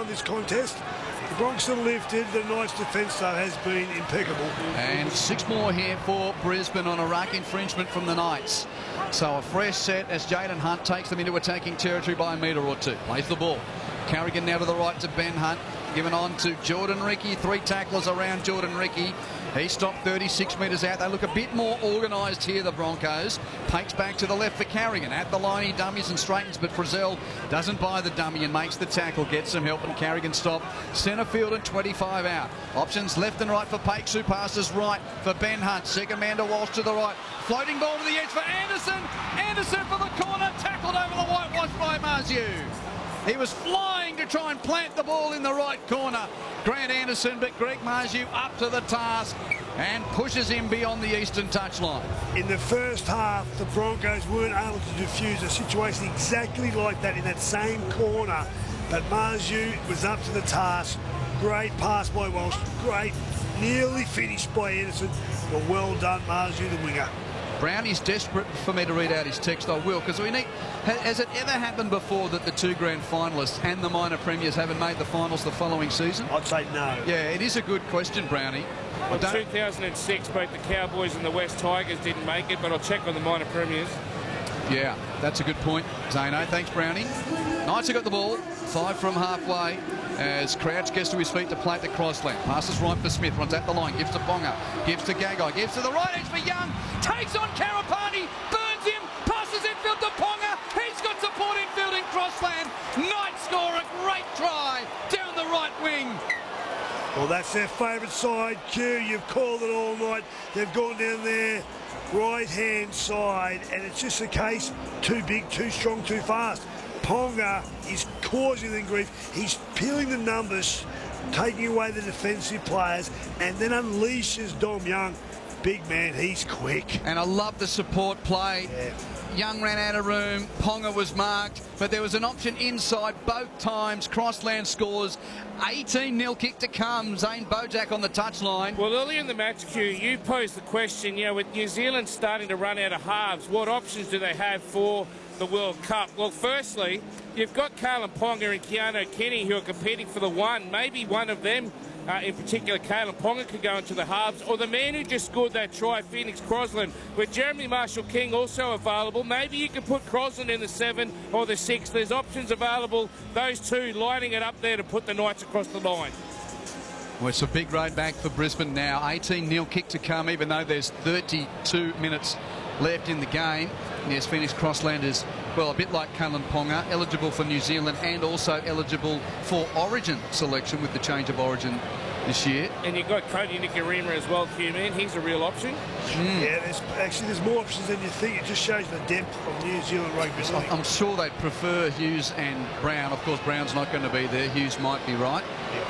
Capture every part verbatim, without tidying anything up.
won this contest. The Bronx are lifted. The Knights' defence, though, has been impeccable. And six more here for Brisbane on a ruck infringement from the Knights. So a fresh set as Jaden Hunt takes them into attacking territory by a metre or two. Plays the ball. Carrigan now to the right to Ben Hunt. Given on to Jordan Ricky. Three tacklers around Jordan Ricky. He stopped thirty-six metres out. They look a bit more organised here, the Broncos. Pakes back to the left for Carrigan. At the line, he dummies and straightens, but Frizzell doesn't buy the dummy and makes the tackle. Gets some help, and Carrigan stop. Centre field and twenty-five out. Options left and right for Pakes, who passes right for Ben Hunt. Second man to Walsh to the right. Floating ball to the edge for Anderson. Anderson for the corner. Tackled over the whitewash by Marziu. He was flying to try and plant the ball in the right corner. Grant Anderson, but Greg Marziu up to the task and pushes him beyond the eastern touchline. In the first half, the Broncos weren't able to defuse a situation exactly like that in that same corner. But Marziu was up to the task. Great pass by Walsh. Great, nearly finished by Anderson. But well done, Marziu, the winger. Brownie's desperate for me to read out his text. I will, because we need... Has it ever happened before that the two grand finalists and the minor premiers haven't made the finals the following season? I'd say no. Yeah, it is a good question, Brownie. Well, two thousand six, both the Cowboys and the West Tigers didn't make it, but I'll check on the minor premiers. Yeah, that's a good point, Zano. Thanks, Brownie. Knights have got the ball. Five from halfway as Crouch gets to his feet to play at the crossland. Passes right for Smith. Runs at the line. Gives to Bonga. Gives to Gagai. Gives to the right edge for Young. Takes on Karapani. Burns him. Passes infield to Ponga. He's got support infield in crossland. Knights score a great try down the right wing. Well, that's their favourite side, Q. You've called it all night. They've gone down there. Right-hand side, and it's just a case too big, too strong, too fast. Ponga is causing them grief. He's peeling the numbers, taking away the defensive players, and then unleashes Dom Young. Big man, he's quick. And I love the support play. Yeah. Young ran out of room. Ponga was marked, but there was an option inside both times. Crossland scores. eighteen nil kick to come. Zane Bojack on the touchline. Well, early in the match, Q, you posed the question, you know, with New Zealand starting to run out of halves, what options do they have for the World Cup? Well, firstly, you've got Kalen Ponga and Keanu Kenny who are competing for the one. Maybe one of them, uh, in particular, Kalen Ponga, could go into the halves. Or the man who just scored that try, Phoenix Crosland, with Jeremy Marshall-King also available. Maybe you can put Crosland in the seven or the six. There's options available. Those two lining it up there to put the Knights across the line. Well, it's a big road back for Brisbane now. eighteen nil kick to come, even though there's thirty-two minutes left in the game. Yes, Phoenix Crossland is, well, a bit like Kalen Ponga, eligible for New Zealand and also eligible for Origin selection with the change of Origin this year. And you've got Cody Nikorima as well, Q-Man. He's a real option. Mm. Yeah, there's, actually, there's more options than you think. It just shows the depth of New Zealand rugby league. I'm sure they'd prefer Hughes and Brown. Of course, Brown's not going to be there. Hughes might be right. Yeah.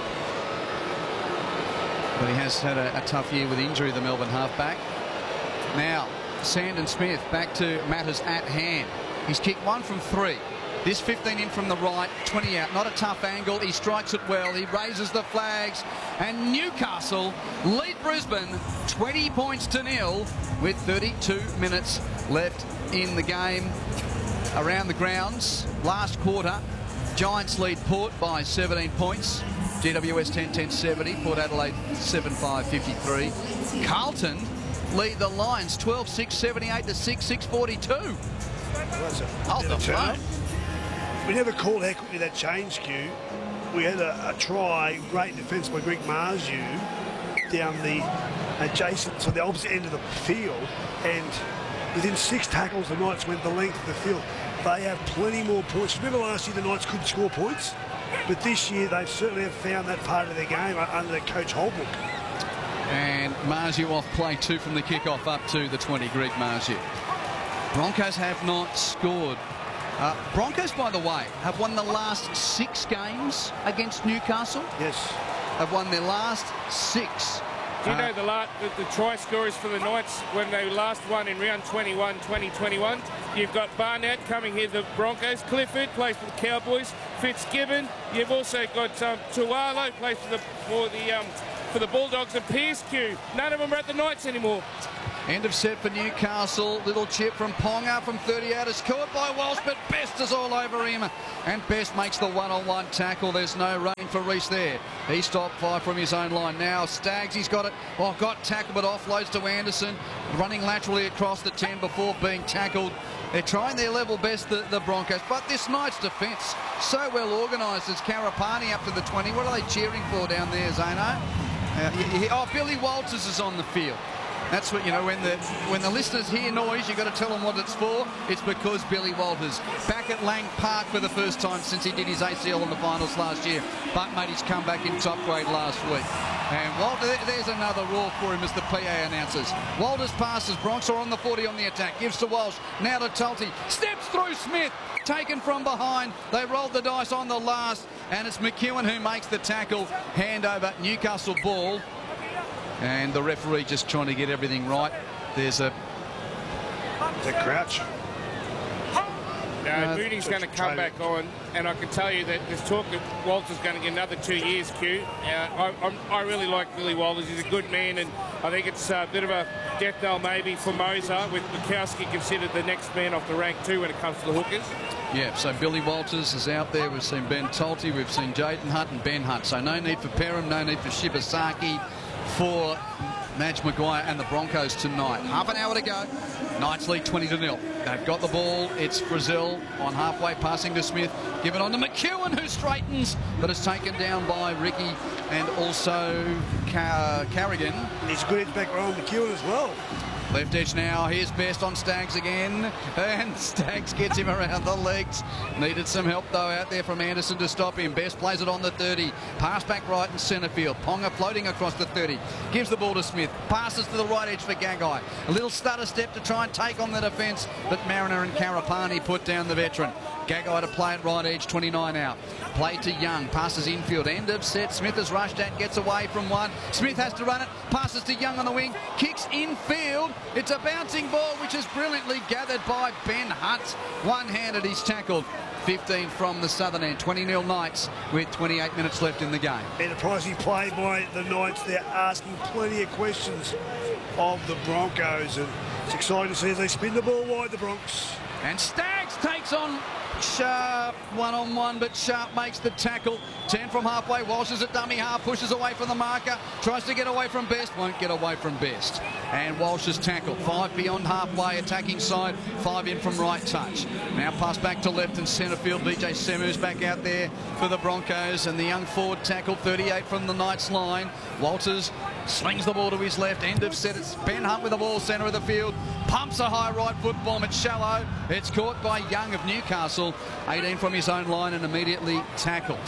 But he has had a, a tough year with injury, the Melbourne halfback. Now, Sandon Smith back to matters at hand. He's kicked one from three. This fifteen in from the right, twenty out. Not a tough angle. He strikes it well. He raises the flags. And Newcastle lead Brisbane twenty points to nil with thirty-two minutes left in the game. Around the grounds, last quarter, Giants lead Port by seventeen points. G W S ten ten seventy. Port Adelaide seven five fifty-three. Carlton lead the Lions twelve six seventy-eight to six six forty-two. Hold the phone. We never called how quickly that changed, Q. We had a, a try, great defence by Greg Marziu down the adjacent, so the opposite end of the field, and within six tackles the Knights went the length of the field. They have plenty more points. Remember last year the Knights couldn't score points, but this year they certainly have found that part of their game under their coach Holbrook. And Marziu off play two from the kickoff up to the twenty, Greg Marziu. Broncos have not scored. Uh, Broncos, by the way, have won the last six games against Newcastle. Yes. Have won their last six. Do you uh, know the, last, the, the try scorers for the Knights when they last won in round twenty-one, twenty twenty-one? You've got Barnett coming here, the Broncos. Clifford plays for the Cowboys. Fitzgibbon. You've also got um, Tualo plays for the for the um, for the Bulldogs, and Pearce. Q. None of them are at the Knights anymore. End of set for Newcastle. Little chip from Ponga from thirty out. It's caught by Walsh, but Best is all over him. And Best makes the one-on-one tackle. There's no rain for Reese there. He stopped five from his own line. Now Staggs, he's got it. Oh, got tackled, but offloads to Anderson. Running laterally across the ten before being tackled. They're trying their level best, the, the Broncos. But this night's defence, so well organised. As Karapani up to the twenty. What are they cheering for down there, Zano? Uh, you, you, oh, Billy Walters is on the field. That's what, you know, when the when the listeners hear noise, you've got to tell them what it's for. It's because Billy Walters, back at Lang Park for the first time since he did his A C L in the finals last year, but made his comeback in top grade last week. And Walter, there's another roar for him as the P A announces. Walters passes, Bronx are on the forty on the attack, gives to Walsh, now to Tulty, steps through Smith, taken from behind. They rolled the dice on the last, and it's McEwen who makes the tackle. Hand over, Newcastle ball. And the referee just trying to get everything right. There's a... Is that Crouch? No, uh, Moody's going to come back on, and I can tell you that there's talk that Walters going to get another two years, Q. Uh, I, I'm, I really like Billy Walters. He's a good man, and I think it's a bit of a death knell maybe for Moser, with Bukowski considered the next man off the rank too when it comes to the hookers. Yeah, so Billy Walters is out there. We've seen Ben Tulty, we've seen Jaden Hunt and Ben Hunt. So no need for Perham, no need for Shibasaki for Madge Maguire and the Broncos tonight. Half an hour to go. Knights lead twenty to nil. They've got the ball. It's Brazil on halfway, passing to Smith. Given on to McEwen, who straightens, but is taken down by Ricky and also Car Carrigan. He's good edge back on McEwen as well. Left edge now. Here's Best on Staggs again. And Staggs gets him around the legs. Needed some help, though, out there from Anderson to stop him. Best plays it on the thirty. Pass back right in centre field. Ponga floating across the thirty. Gives the ball to Smith. Passes to the right edge for Gagai. A little stutter step to try and take on the defence, but Mariner and Karapani put down the veteran. Gagai to play at right edge, twenty-nine out. Play to Young, passes infield, end of set. Smith is rushed at, gets away from one. Smith has to run it, passes to Young on the wing, kicks infield. It's a bouncing ball, which is brilliantly gathered by Ben Hunt. One-handed, he's tackled. fifteen from the southern end, twenty nil Knights with twenty-eight minutes left in the game. Enterprising play by the Knights. They're asking plenty of questions of the Broncos, and it's exciting to see as they spin the ball wide, the Bronx. And Staggs takes on Sharp one-on-one, but Sharp makes the tackle. ten from halfway. Walsh is at dummy half, pushes away from the marker, tries to get away from Best, won't get away from Best. And Walsh is tackled. Five beyond halfway, attacking side, five in from right touch. Now pass back to left and centre field. D J Semu's back out there for the Broncos, and the young forward tackle, thirty-eight from the Knights line. Walters slings the ball to his left, end of set. It's Ben Hunt with the ball, centre of the field. Pumps a high right foot bomb. It's shallow. It's caught by Young of Newcastle. eighteen from his own line and immediately tackled.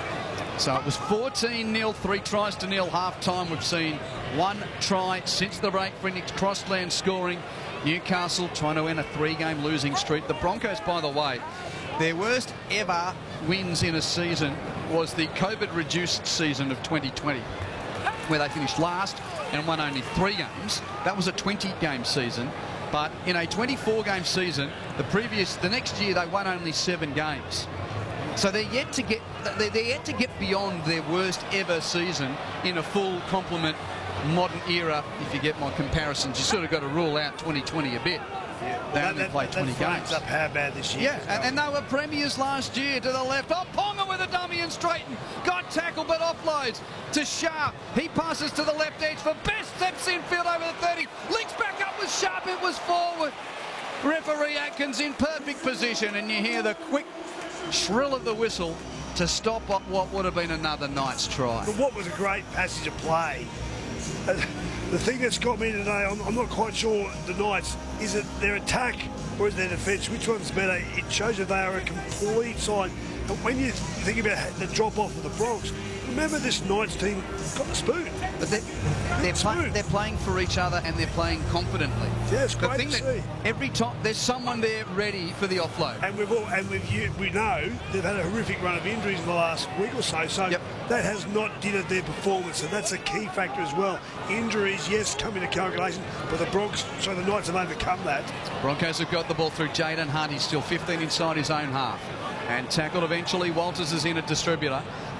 So it was fourteen nil, three tries to nil half time. We've seen one try since the break. Phoenix Crossland scoring. Newcastle trying to end a three-game losing streak. The Broncos, by the way, their worst ever wins in a season was the COVID-reduced season of twenty twenty, where they finished last and won only three games. That was a twenty-game season. But in a twenty-four game season, the previous, the next year, they won only seven games. So they're yet to get, they're yet to get beyond their worst ever season in a full complement modern era. If you get my comparisons, you sort of got to rule out twenty twenty a bit. Yeah. They Well, only that, played that, twenty that games. up how bad this year. Yeah, and, and they were premiers last year. To the left. Oh, Ponga with a dummy and straighten. Got tackled but offloads to Sharp. He passes to the left edge for Best. Steps infield over the thirty. Links back up with Sharp. It was forward. Referee Atkins in perfect position, and you hear the quick shrill of the whistle to stop what would have been another Knights try. But what was a great passage of play. Uh, the thing that's got me today, I'm, I'm not quite sure the Knights, is it their attack or is it their defence? Which one's better? It shows that they are a complete side. And when you think about the drop-off of the Bronx, remember this Knights team got the spoon. But they're, they're, play, they're playing for each other and they're playing confidently. Yeah, it's the great thing to that see. Every time there's someone there ready for the offload. And we've all, and we've, you, we know they've had a horrific run of injuries in the last week or so. So Yep. that has not dinnered their performance, and that's a key factor as well. Injuries, yes, come into calculation, but the Bronx, so the Knights have overcome that. Broncos have got the ball through Jaden Hunt. He's still fifteen inside his own half. And tackled eventually. Walters is in at distributor.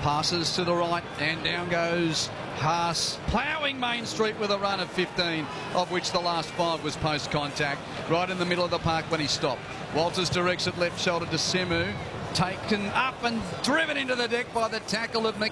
Passes to the right, and down goes Haas, ploughing Main Street with a run of fifteen, of which the last five was post-contact, right in the middle of the park when he stopped. Walters directs it left shoulder to Semu, taken up and driven into the deck by the tackle of Mc